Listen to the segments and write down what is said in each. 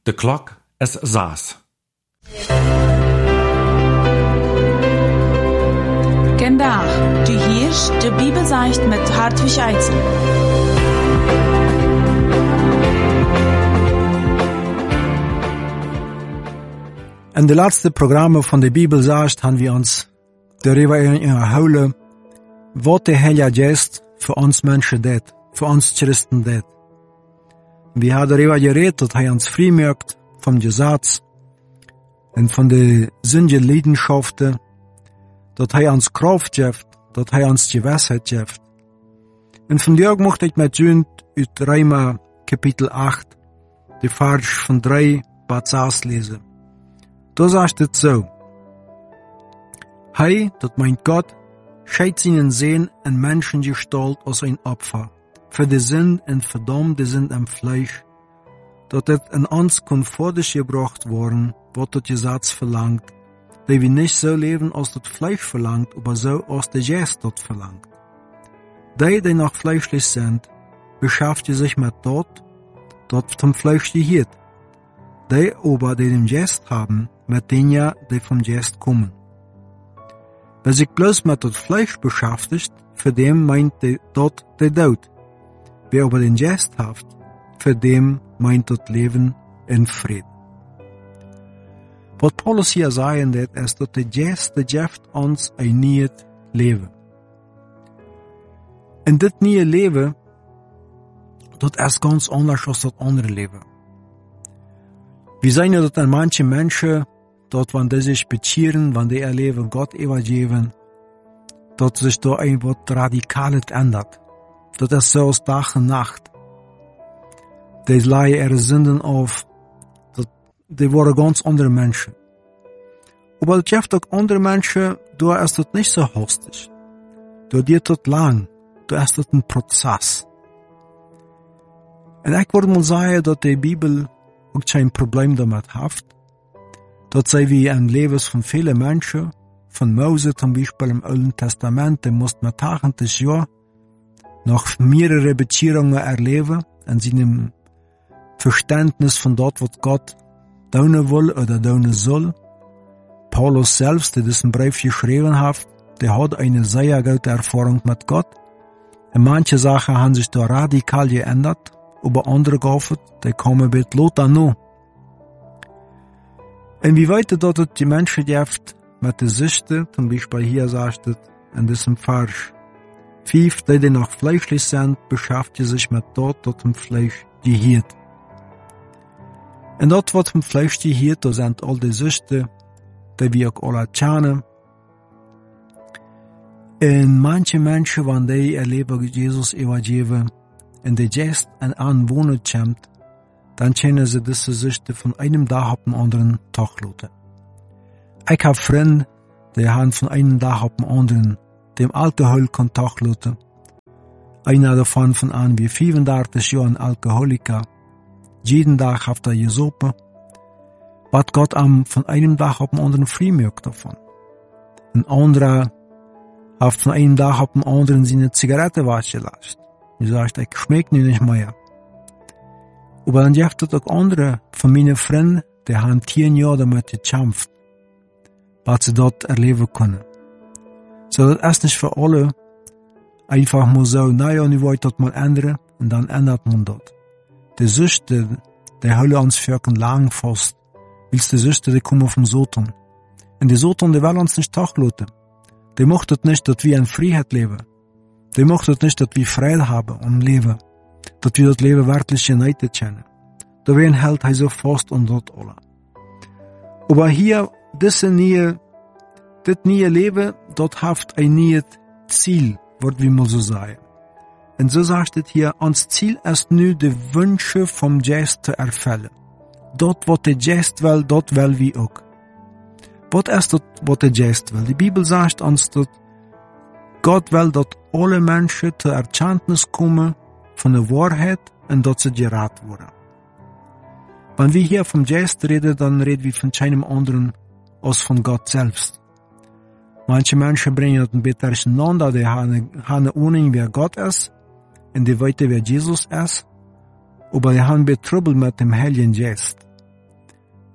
De klok is 6. Vandaag, du hörst de Bibelzeicht mit Hartwig Eitzel. In de laatste programma van de Bibelzeicht haben wir uns darüber erholen, wat de Heilige Geist für uns Menschen deed, für uns Christen deed. Wir haben darüber geredet, dass er uns frei macht vom Gesetz und von den sündigen Leidenschaften, dass er uns Kraft gibt, dass er uns die Weisheit gibt. Und von dir möchte ich mit Sünd aus Römer Kapitel 8, die Vers von 3 bis 6 lesen. Da sagt es so: Hei, das meint Gott, scheit seinen Sehn in Menschengestalt als ein Opfer, für die Sünd und verdammt die Sünd am Fleisch, dass es in uns konformisch gebracht worden, was das Gesetz verlangt, da wir nicht so leben, als das Fleisch verlangt, aber so, als der Geist das verlangt. Die noch fleischlich sind, beschäftigen sich mit dort vom Fleisch gehört. Die aber, die den Geist haben, mit denen, die vom Geist kommen. Wer sich bloß mit das Fleisch beschäftigt, für dem meint dort der Tod. Wer aber den Geist hat, für dem meint das Leben in Frieden. Was Paulus hier sagen wird, ist, dass der Geist gibt uns ein neues Leben. Und das neue Leben, das ist ganz anders als das andere Leben. Wir sehen ja, dass manche Menschen, dort, wenn die sich bekehren, wenn die ihr Leben Gott übergeben, dass sich da etwas Radikales ändert. Das ist so als Tag und Nacht. Die laden ihre Sünden auf. Die waren ganz andere Menschen. Aber es gibt auch andere Menschen, da ist das nicht so hastig. Da geht das lang. Da ist das ein Prozess. Und ich würde mal sagen, dass die Bibel auch kein Problem damit hat. Das sei wie ein Leben von vielen Menschen, von Mose zum Beispiel im Alten Testament, der musste mit 80 Jahren noch mehrere Bekehrungen erleben, in seinem Verständnis von dort, was Gott tun will oder tun soll. Paulus selbst, der diesen Brief geschrieben hat, der hat eine sehr gute Erfahrung mit Gott. Und manche Sachen haben sich da radikal geändert, aber andere Gaufen, die kommen mit Lothar noch. Und wie weit dort die Menschen gibt, mit der Süchte, zum Beispiel hier sagt es, in diesem Vers 5, die noch fleischlich sind, beschäftigen sich mit dort im Fleisch gehört. Und dort, was im Fleisch gehört, da sind all die Süchte, die wir auch alle kennen. Und manche Menschen, wenn die ihr Leben Jesus übergeben, und der Geist anwohnen kommt, dann können sie diese Süchte von einem Tag auf den anderen Tag lassen. Ich habe Freunde, die haben von einem Tag auf den anderen dem Alkohol Kontakt lassen. Einer davon von an wie 35 Jahren Alkoholiker. Jeden Tag hat er gesopen. Was Gott von einem Tag auf den anderen frei macht davon. Ein anderer hat von einem Tag auf den anderen seine Zigarette waschen lassen. Er sagt, ich schmeckt nicht mehr. Aber dann gibt es auch andere von meinen Freunden, die haben 10 Jahre damit gekämpft, was sie dort erleben können. So, das ist nicht für alle einfach mal so, naja, ich wollte das mal ändern, und dann ändert man das. Die Süchte, die halten uns für lang fast, weil die Süchte, die kommen vom Satan. Und die Satan, die will uns nicht tachlassen. Die möchten nicht, dass wir in Freiheit leben. Die möchten nicht, dass wir Freude haben und leben. Dass wir das Leben wirklich united kennen. Da hält er so fast und dort alle. Aber hier, das neue Leben, dort hat ein neues Ziel, wird wir mal so sagen. Und so sagt es hier, uns Ziel ist nur, die Wünsche vom Geist zu erfüllen. Dort, wo der Geist will, dort will wir auch. Was ist das, was der Geist will? Die Bibel sagt uns, dass Gott will, dass alle Menschen zur Erkenntnis kommen von der Wahrheit und dass sie gerettet wurden. Wenn wir hier vom Geist reden, dann reden wir von keinem anderen als von Gott selbst. Manche Menschen bringen das ein bisschen durcheinander, die haben eine Ahnung, wer Gott ist, und die wissen, wer Jesus ist, aber die haben ein bisschen Trouble mit dem Heiligen Geist.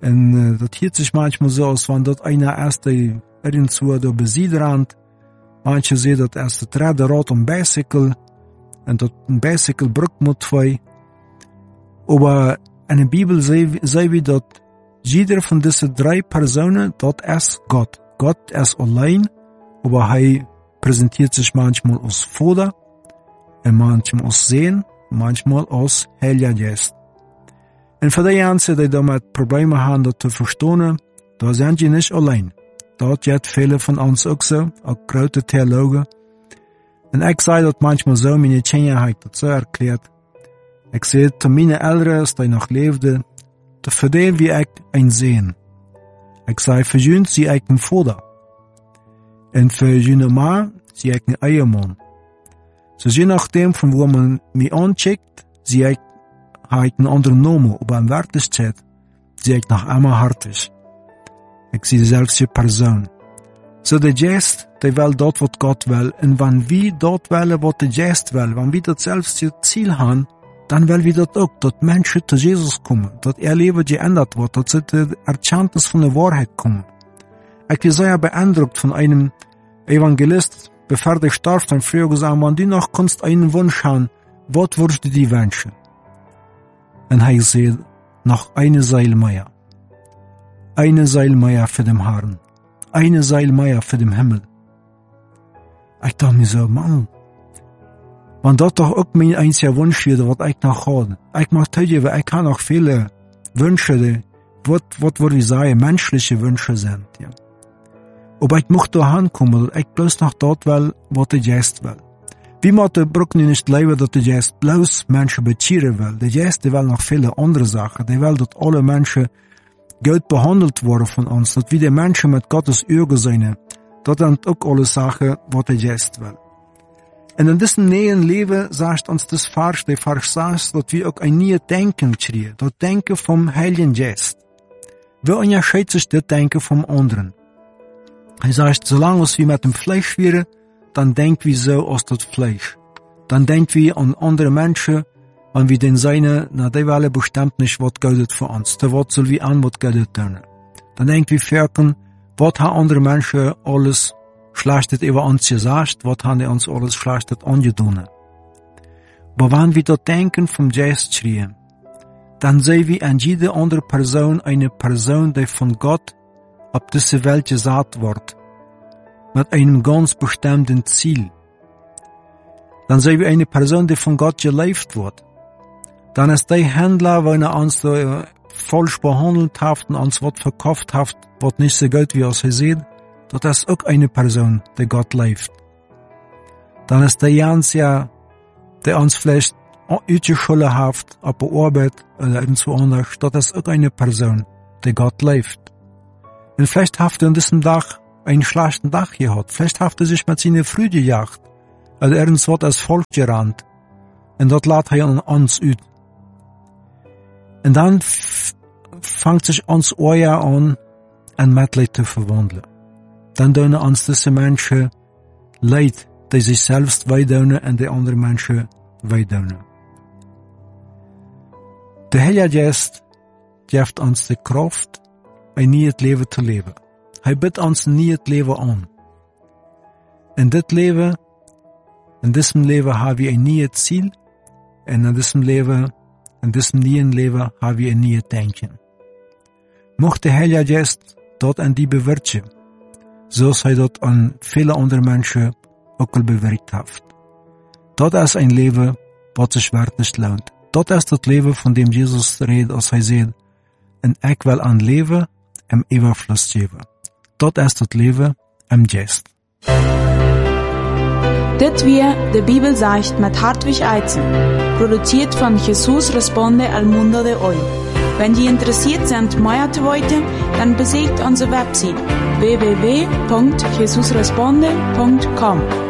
Und das hört sich manchmal so aus, wenn dort einer erst irgendwo da besiedert. Manche sehen dat erst das Rad und Bicycle. Und dort ein Bicycle brückt mit zwei. Aber in der Bibel sehen wir, dass jeder von diesen 3 Personen, dort ist Gott. Gott ist allein, aber er präsentiert sich manchmal als Vater, und manchmal als Sohn, manchmal als Heiliger Geist. Und für die Ganzen, die damit Probleme haben, das zu verstehen, da sind sie nicht allein. Dort gibt viele von uns auch so, auch große Theologen. Und ich sage das manchmal so, meine Kinder haben das so erklärt. Ich sehe zu meinen Eltern, die noch lebten, für die wie ich ein Sehen. Ich sage für sie, sie ich ein Vater. Und für jene Mann, sie ich ein Ehemann. So je nachdem, von wo man mich ancheckt, sie ich einen anderen Namen, aber in Wirklichkeit, sie ich noch einmal hartig. Ich sehe dieselbe Person. So der Geist, der will dort, was Gott will. Und wenn wir dort wollen, was der Geist will, wenn wir das selbst Ziel haben, dann will wir dort auch, dass Menschen zu Jesus kommen, dass ihr Leben geändert wird, dass sie die Erkenntnis von der Wahrheit kommen. Ich bin sehr beeindruckt von einem Evangelist, bevor er starb, dann früher gesagt, wenn du noch kannst einen Wunsch haben, was würdest du dir wünschen? Und er sagt, noch eine Seil mehr. Eine Seil mehr für den Herrn. Eine Seil mehr für den Himmel. Ich dachte mir so, Mann, wenn das doch auch mein einziger Wunsch wäre, was ich noch habe. Ich mag zugeben, ich habe noch viele Wünsche, was würde ich sagen, menschliche Wünsche sind, ja. Aber ich möchte da hinkommen, ich bloß noch dort will, was der Geist will. Wie man der Brücke nicht leben, dass der Geist bloß Menschen beziehen will. Der Geist, der will noch viele andere Sachen. Der will, dass alle Menschen gut behandelt worden von uns, dass wir die Menschen mit Gottes Augen sehen. Das sind auch alle Sachen, was der Geist will. Und in diesem neuen Leben sagt uns das Vers, der Vers sagt, dass wir auch ein neues Denken kriegen, das Denken vom Heiligen Geist. Wie unterscheidet sich das Denken vom anderen? Er sagt, solange wir mit dem Fleisch wären, dann denken wir so aus das Fleisch. Dann denken wir an andere Menschen, wenn wir den seine, na, die wollen bestimmt nicht, was gilt für uns. Der Wort soll wie an, was gilt tun. Dann denken wir wirken, was haben andere Menschen alles Schlechtes über uns gesagt, was haben die uns alles Schlechtes angetan. Aber wenn wir das Denken vom Geist schreien, dann sehen wir an jede andere Person eine Person, die von Gott auf diese Welt gesagt wird, mit einem ganz bestimmten Ziel. Dann sehen wir eine Person, die von Gott gelebt wird. Dann ist der Händler, wenn er uns falsch behandelt hat und uns was verkauft hat, was nicht so gut wie er sieht, das ist auch eine Person, die Gott lebt. Dann ist der Jansia, der uns vielleicht ausgeschult hat, auf der Arbeit oder irgendwo anders, das ist auch eine Person, die Gott lebt. Und vielleicht hat er an diesem Tag einen schlechten Tag gehabt. Vielleicht hat er sich mit seiner Früh gejagt. Oder irgendwo als Volk gerannt. Und dort lädt er an uns aus. Und dann fängt sich uns Euer an, ein Mitleid zu verwandeln. Dann tun uns diese Menschen Leid, die sich selbst wehtun und die anderen Menschen wehtun. Der Heilige Geist gibt uns die Kraft, ein neues Leben zu leben. Er bietet uns ein neues Leben an. In diesem Leben haben wir ein neues Ziel, und in diesem neuen Leben haben wir ein neues Denken. Mocht der Heilige Geist dort an die bewirken, so sei dort an viele andere Menschen auch bewirkt hat. Dort ist ein Leben, was sich wirklich lohnt. Dort ist das Leben, von dem Jesus redet, als er sagt, und ich will ein Leben im Überfluss geben. Dort ist das Leben im Geist. Dit weer de Bibel sagt mit Hartwig Eizen, produziert von Jesus Responde al Mundo de Hoy. Wenn Sie interessiert sind, mehr zu wissen, dann besucht unsere Website www.jesusresponde.com.